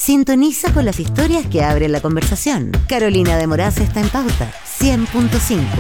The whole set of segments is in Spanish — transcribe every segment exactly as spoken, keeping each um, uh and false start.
Sintoniza con las historias que abren la conversación. Carolina de Moraz está en Pauta cien punto cinco.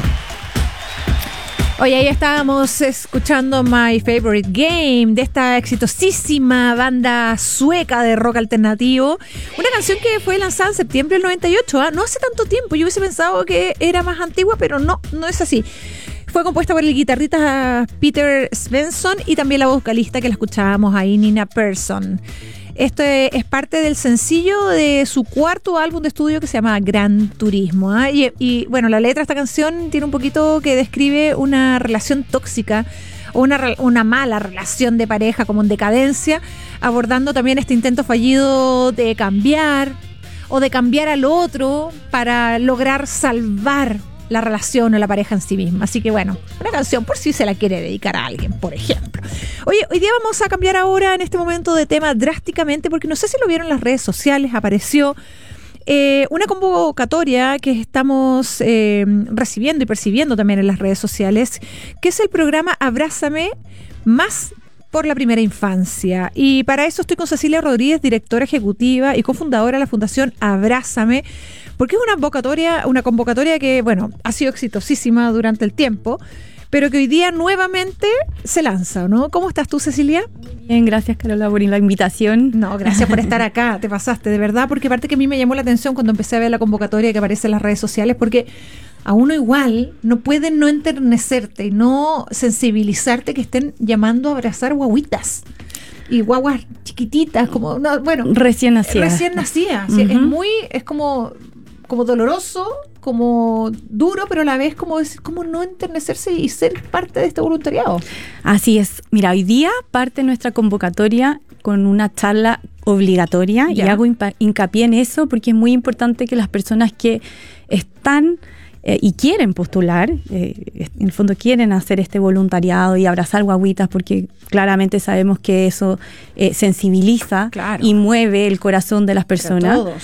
Oye, ahí estábamos escuchando My Favorite Game de esta exitosísima banda sueca de rock alternativo. Una canción que fue lanzada en septiembre del noventa y ocho, ¿eh? No hace tanto tiempo. Yo hubiese pensado que era más antigua, pero no, no es así. Fue compuesta por el guitarrista Peter Svensson y también la vocalista que la escuchábamos ahí, Nina Persson. Esto es parte del sencillo de su cuarto álbum de estudio que se llama Gran Turismo, ¿eh? y, y bueno, la letra de esta canción tiene un poquito que describe una relación tóxica o una, una mala relación de pareja como en decadencia, abordando también este intento fallido de cambiar o de cambiar al otro para lograr salvar la relación o la pareja en sí misma. Así que bueno, una canción por si se la quiere dedicar a alguien, por ejemplo. Oye, hoy día vamos a cambiar ahora en este momento de tema drásticamente, porque no sé si lo vieron en las redes sociales, apareció eh, una convocatoria que estamos eh, recibiendo y percibiendo también en las redes sociales, que es el programa Abrázame Más por la Primera Infancia. Y para eso estoy con Cecilia Rodríguez, directora ejecutiva y cofundadora de la Fundación Abrázame, porque es una convocatoria, una convocatoria que, bueno, ha sido exitosísima durante el tiempo, pero que hoy día nuevamente se lanza, ¿no? ¿Cómo estás tú, Cecilia? Bien, gracias, Carola, por la invitación. No, gracias por estar acá, te pasaste, de verdad, porque aparte que a mí me llamó la atención cuando empecé a ver la convocatoria que aparece en las redes sociales, porque a uno igual no puede no enternecerte y no sensibilizarte que estén llamando a abrazar guaguitas. Y guaguas chiquititas, como, no, bueno, recién nacidas. Recién nacidas. Uh-huh. Sí, es muy, es como, como doloroso, como duro, pero a la vez como decir, como no enternecerse y ser parte de este voluntariado. Así es. Mira, hoy día parte nuestra convocatoria con una charla obligatoria, ya. Y hago impa- hincapié en eso porque es muy importante que las personas que están Eh, y quieren postular, eh, en el fondo quieren hacer este voluntariado y abrazar guaguitas, porque claramente sabemos que eso eh, sensibiliza, claro, y mueve el corazón de las personas. Todos,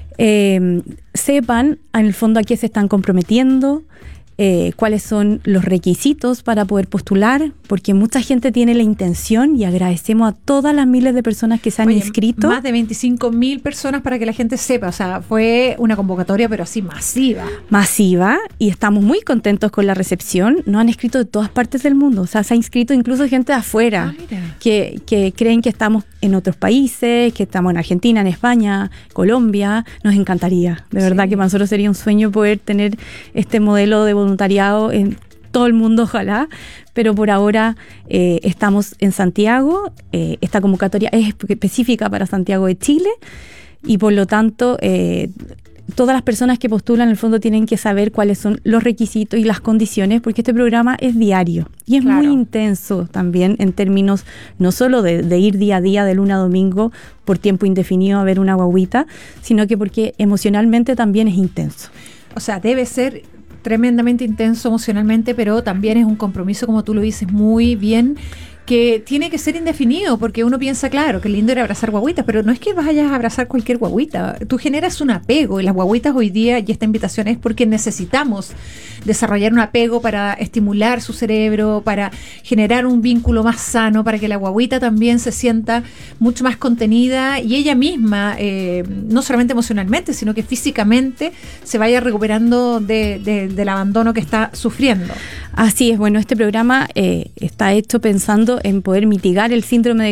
eh, sepan en el fondo a qué se están comprometiendo, eh, cuáles son los requisitos para poder postular, porque mucha gente tiene la intención y agradecemos a todas las miles de personas que se han Oye, inscrito. Más de veinticinco mil personas para que la gente sepa, o sea, fue una convocatoria pero así masiva. Masiva, y estamos muy contentos con la recepción. Nos han escrito de todas partes del mundo, o sea, se ha inscrito incluso gente de afuera, ah, que, que creen que estamos en otros países, que estamos en Argentina, en España, Colombia. Nos encantaría, de verdad sí. Que para nosotros sería un sueño poder tener este modelo de voluntariado en todo el mundo, ojalá, pero por ahora eh, estamos en Santiago. Eh, esta convocatoria es específica para Santiago de Chile y por lo tanto eh, todas las personas que postulan en el fondo tienen que saber cuáles son los requisitos y las condiciones, porque este programa es diario y es claro. muy intenso también en términos no solo de, de ir día a día de lunes a domingo por tiempo indefinido a ver una guaguita, sino que porque emocionalmente también es intenso. O sea, debe ser tremendamente intenso emocionalmente, pero también es un compromiso, como tú lo dices muy bien, que tiene que ser indefinido, porque uno piensa, claro, que lindo era abrazar guaguitas, pero no es que vayas a abrazar cualquier guaguita. Tú generas un apego, y las guaguitas hoy día, y esta invitación es porque necesitamos desarrollar un apego para estimular su cerebro, para generar un vínculo más sano, para que la guaguita también se sienta mucho más contenida y ella misma, eh, no solamente emocionalmente, sino que físicamente se vaya recuperando de, de, del abandono que está sufriendo. Así es, bueno, este programa eh, está hecho pensando en poder mitigar el síndrome de